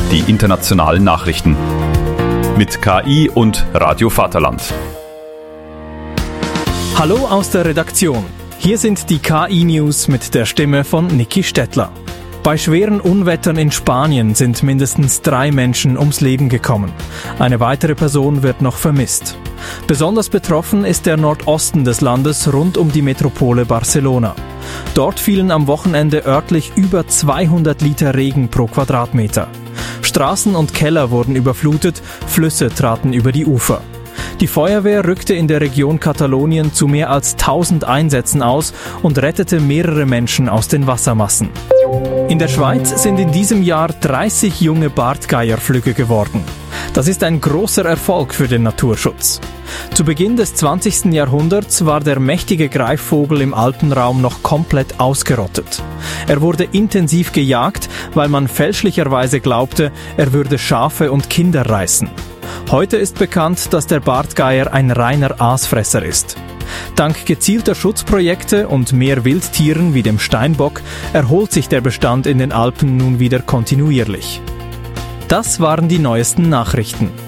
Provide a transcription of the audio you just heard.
die internationalen Nachrichten. Mit KI und Radio Vaterland. Hallo aus der Redaktion. Hier sind die KI-News mit der Stimme von Niki Stettler. Bei schweren Unwettern in Spanien sind mindestens 3 Menschen ums Leben gekommen. Eine weitere Person wird noch vermisst. Besonders betroffen ist der Nordosten des Landes rund um die Metropole Barcelona. Dort fielen am Wochenende örtlich über 200 Liter Regen pro Quadratmeter. Straßen und Keller wurden überflutet, Flüsse traten über die Ufer. Die Feuerwehr rückte in der Region Katalonien zu mehr als 1000 Einsätzen aus und rettete mehrere Menschen aus den Wassermassen. In der Schweiz sind in diesem Jahr 30 junge Bartgeierflügge geworden. Das ist ein großer Erfolg für den Naturschutz. Zu Beginn des 20. Jahrhunderts war der mächtige Greifvogel im Alpenraum noch komplett ausgerottet. Er wurde intensiv gejagt, weil man fälschlicherweise glaubte, er würde Schafe und Kinder reißen. Heute ist bekannt, dass der Bartgeier ein reiner Aasfresser ist. Dank gezielter Schutzprojekte und mehr Wildtieren wie dem Steinbock erholt sich der Bestand in den Alpen nun wieder kontinuierlich. Das waren die neuesten Nachrichten.